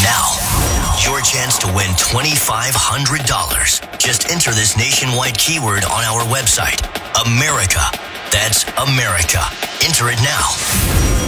Now, your chance to win $2,500. Just enter this nationwide keyword on our website, America. That's America. Enter it now.